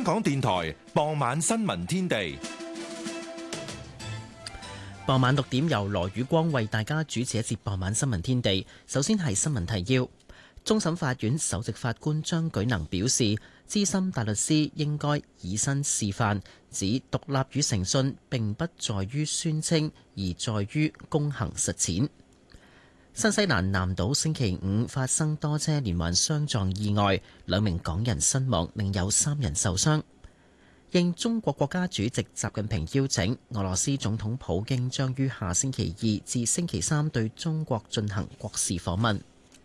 港電台傍晚新聞天地。 傍晚6點由羅宇光為大家主持一節傍晚新聞天地。首先係新聞提要。終審法院首席法官張舉能表示，資深大律師應該以身試範，指獨立與誠信並不在於宣稱，而在於躬行實踐。新西蘭南島星期五發生多車連環相撞意外，2名港人身亡，另有3人受傷。應中國國家主席習近平邀請，俄羅斯總統普京將於下星期2至星期3對中國進行國事訪問。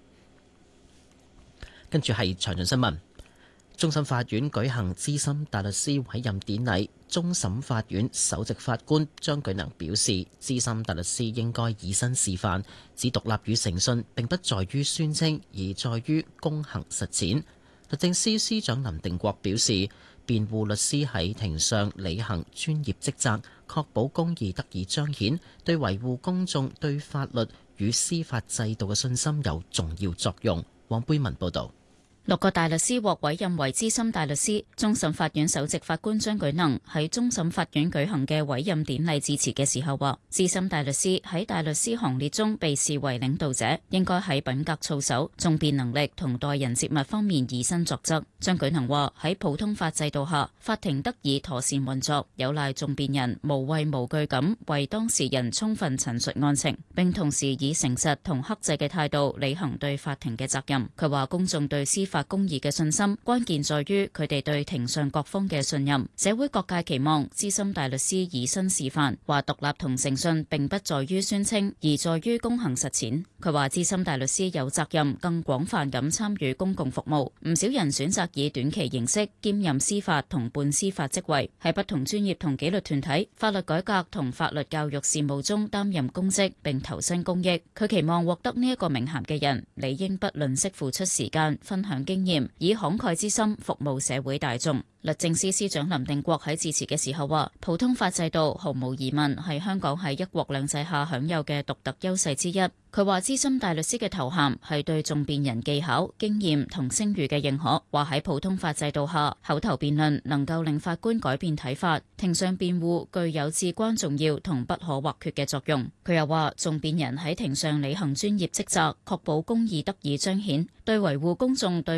跟住係詳盡新聞。終審法院舉行資深大律師委任典禮，終審法院首席法官張舉能表示，資深大律師應該以身示範，指獨立與誠信並不在於宣稱，而在於躬行實踐。律政司司長林定國表示，辯護律師喺庭上履行專業職責，確保公義得以彰顯，對維護公眾對法律與司法制度嘅信心有重要作用。黃貝文報導。 6個大律師獲委任為資深大律師。終審法院首席法官張舉能喺終審法院舉行嘅委任典禮致辭嘅時候話，資深大律師喺大律師行列中被視為領導者，應該喺品格操守、訟辯能力同待人接物方面以身作則。張舉能話，喺普通法制度下，法庭得以妥善運作，有賴訟辯人無畏無懼咁為當事人充分陳述案情，並同時以誠實同克制嘅態度履行對法庭嘅責任。佢話公眾對司法公義嘅信心，關鍵在於佢哋對庭上各方嘅信任。社會各界期望資深大律師以身示範，話獨立同誠信並不在於宣稱，而在於躬行實踐。佢話資深大律師有責任更廣泛咁參與公共服務，唔少人選擇以短期形式兼任司法同半司法職位，喺不同專業同紀律團體、法律改革同法律教育事務中擔任公職並投身公益。佢期望獲得呢一個名銜嘅人，理應不吝嗇付出時間，分享經驗，以慷慨之心服務社會大眾。律政司司長林定國喺致辭嘅時候話，普通法制度毫無疑問係香港喺一國兩制下享有嘅獨特優勢之一。佢話資深大律師嘅頭銜係對訟辯人技巧、經驗同聲譽嘅認可。話喺普通法制度下，口頭辯論能夠令法官改變睇法，庭上辯護具有至關重要同不可或缺嘅作用。佢又話，訟辯人喺庭上履行專業職責，確保公義得以彰顯，對維護公眾對